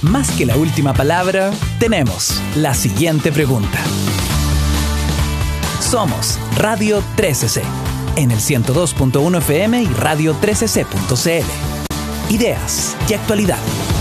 Más que la última palabra, tenemos la siguiente pregunta. Somos Radio 13C, en el 102.1 FM y radio13c.cl. Ideas y actualidad.